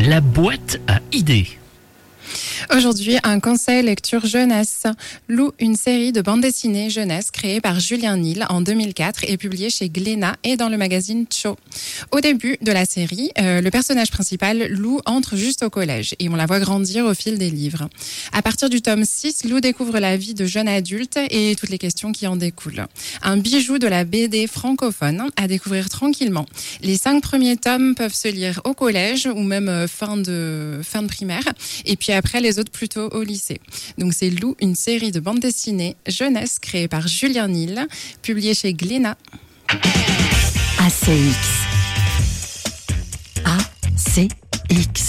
La boîte à idées. Aujourd'hui, un conseil lecture jeunesse. Lou, une série de bandes dessinées jeunesse créée par Julien Nil en 2004 et publiée chez Glénat et dans le magazine Cho. Au début de la série, le personnage principal, Lou, entre juste au collège et on la voit grandir au fil des livres. À partir du tome 6, Lou découvre la vie de jeune adulte et toutes les questions qui en découlent. Un bijou de la BD francophone à découvrir tranquillement. Les 5 premiers tomes peuvent se lire au collège ou même fin de primaire et puis après les autres plutôt au lycée. Donc c'est Lou, une série de bandes dessinées jeunesse créée par Julien Nil, publiée chez Glénat. ACX. ACX.